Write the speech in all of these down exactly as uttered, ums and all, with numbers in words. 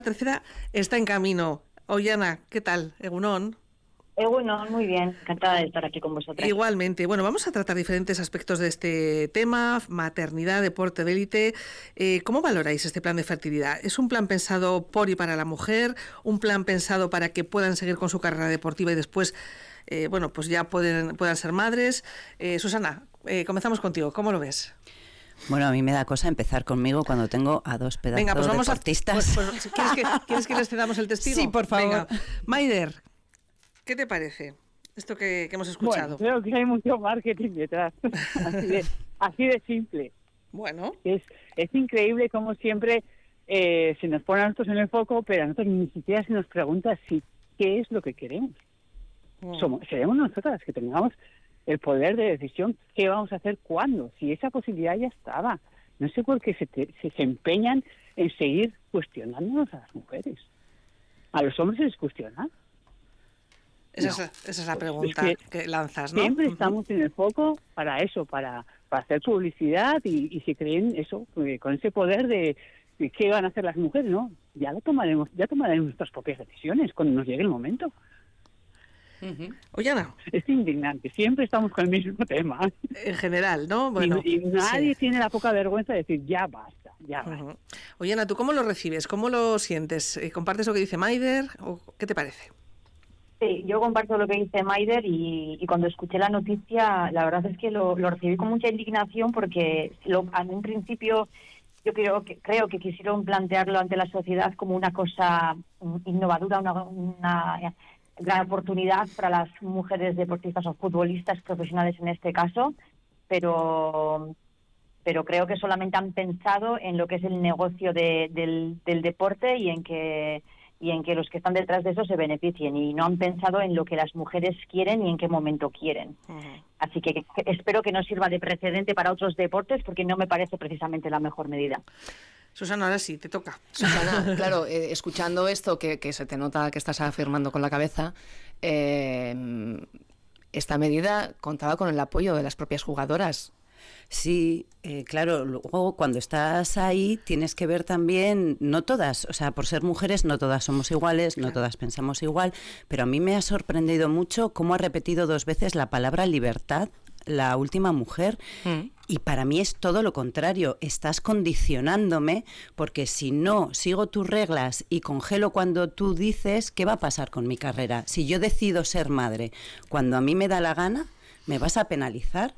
tercera está en camino. Ollana, ¿qué tal? Egunon. Egunon, muy bien, encantada de estar aquí con vosotras. Igualmente. Bueno, vamos a tratar diferentes aspectos de este tema, maternidad, deporte de élite. Eh, ¿Cómo valoráis este plan de fertilidad? ¿Es un plan pensado por y para la mujer? ¿Un plan pensado para que puedan seguir con su carrera deportiva y después, eh, bueno, pues ya pueden, puedan ser madres? Eh, Susana, eh, comenzamos contigo. ¿Cómo lo ves? Bueno, a mí me da cosa empezar conmigo cuando tengo a dos pedazos Venga, pues vamos deportistas. A, pues, pues, ¿quieres, que, ¿Quieres que les cedamos el testigo? Sí, por favor. Venga. Maider, ¿qué te parece esto que, que hemos escuchado? Bueno, creo que hay mucho marketing detrás, así de, así de simple. Bueno. Es, es increíble como siempre eh, se nos pone a nosotros en el foco, pero a nosotros ni siquiera se nos pregunta si qué es lo que queremos. Mm. Somos, seremos nosotras que tengamos el poder de decisión, qué vamos a hacer, cuándo, si esa posibilidad ya estaba. No sé por qué se, te, se, se empeñan en seguir cuestionándonos a las mujeres. ¿A los hombres se les cuestiona? Esa, No. es, esa es la pregunta es que, que lanzas, ¿no? Siempre Uh-huh. estamos en el foco para eso, para, para hacer publicidad y, y si creen eso, eh, con ese poder de, de qué van a hacer las mujeres, ¿no? Ya lo tomaremos, ya tomaremos nuestras propias decisiones cuando nos llegue el momento. Uh-huh. Ollana. Es indignante, siempre estamos con el mismo tema. En general, ¿no? Bueno, y, y nadie sí. tiene la poca vergüenza de decir, ya basta, ya basta. Uh-huh. Ollana, ¿tú cómo lo recibes? ¿Cómo lo sientes? ¿Compartes lo que dice Maider? ¿O qué te parece? Sí, yo comparto lo que dice Maider y, y cuando escuché la noticia, la verdad es que lo, lo recibí con mucha indignación porque lo, en un principio yo creo que, creo que quisieron plantearlo ante la sociedad como una cosa innovadora, una, una gran oportunidad para las mujeres deportistas o futbolistas profesionales en este caso, pero pero creo que solamente han pensado en lo que es el negocio de, del, del deporte y en que y en que los que están detrás de eso se beneficien, y no han pensado en lo que las mujeres quieren y en qué momento quieren. Uh-huh. Así que, que espero que no sirva de precedente para otros deportes, porque no me parece precisamente la mejor medida. Susana, ahora sí, te toca. Susana, claro, eh, escuchando esto que, que se te nota que estás afirmando con la cabeza, eh, esta medida contaba con el apoyo de las propias jugadoras. Sí, eh, claro, luego cuando estás ahí tienes que ver también, no todas, o sea, por ser mujeres no todas somos iguales, no todas pensamos igual, pero a mí me ha sorprendido mucho cómo ha repetido dos veces la palabra libertad la última mujer, mm. y para mí es todo lo contrario, estás condicionándome, porque si no sigo tus reglas y congelo cuando tú dices, ¿qué va a pasar con mi carrera? Si yo decido ser madre cuando a mí me da la gana, ¿me vas a penalizar?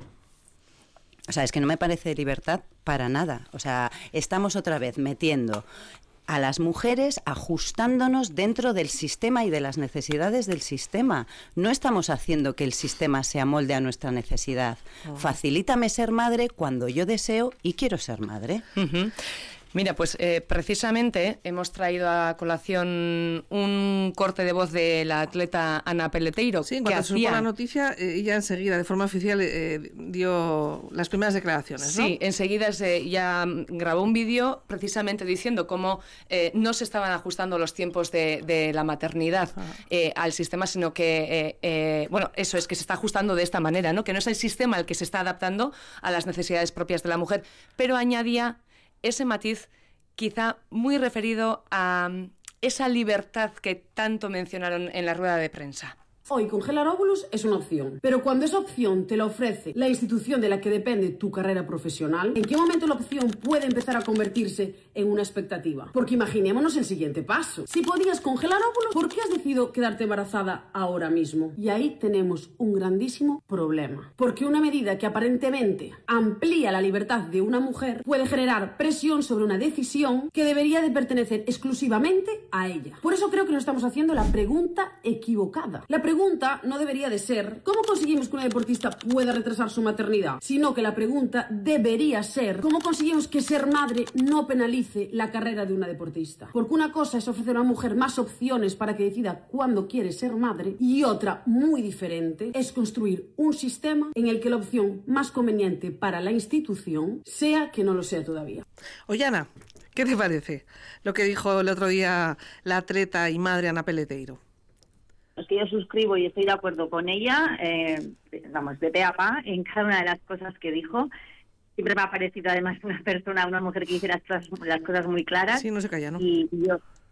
O sea, es que no me parece libertad para nada. O sea, estamos otra vez metiendo a las mujeres, ajustándonos dentro del sistema y de las necesidades del sistema. No estamos haciendo que el sistema se amolde a nuestra necesidad. Oh. Facilítame ser madre cuando yo deseo y quiero ser madre. Uh-huh. Mira, pues eh, precisamente hemos traído a colación un corte de voz de la atleta Ana Peleteiro. Sí, en cuanto se supo la noticia, eh, ella enseguida, de forma oficial, eh, dio las primeras declaraciones, ¿no? Sí, enseguida se, ya grabó un vídeo precisamente diciendo cómo eh, no se estaban ajustando los tiempos de, de la maternidad ah. eh, al sistema, sino que, eh, eh, bueno, eso es que se está ajustando de esta manera, ¿no? Que no es el sistema el que se está adaptando a las necesidades propias de la mujer, pero añadía ese matiz quizá muy referido a esa libertad que tanto mencionaron en la rueda de prensa. Hoy congelar óvulos es una opción, pero cuando esa opción te la ofrece la institución de la que depende tu carrera profesional, ¿en qué momento la opción puede empezar a convertirse en una expectativa? Porque imaginémonos el siguiente paso. Si podías congelar óvulos, ¿por qué has decidido quedarte embarazada ahora mismo? Y ahí tenemos un grandísimo problema. Porque una medida que aparentemente amplía la libertad de una mujer puede generar presión sobre una decisión que debería de pertenecer exclusivamente a ella. Por eso creo que nos estamos haciendo la pregunta equivocada. La pregunta La pregunta no debería de ser ¿cómo conseguimos que una deportista pueda retrasar su maternidad? Sino que la pregunta debería ser ¿cómo conseguimos que ser madre no penalice la carrera de una deportista? Porque una cosa es ofrecer a una mujer más opciones para que decida cuándo quiere ser madre, y otra, muy diferente, es construir un sistema en el que la opción más conveniente para la institución sea que no lo sea todavía. Ollana, ¿qué te parece lo que dijo el otro día la atleta y madre Ana Peleteiro? Es que yo suscribo y estoy de acuerdo con ella, eh, vamos, de pe a pa, en cada una de las cosas que dijo. Siempre me ha parecido además una persona, una mujer que dice las cosas, las cosas muy claras. Sí, no se calla, ¿no? Y yo,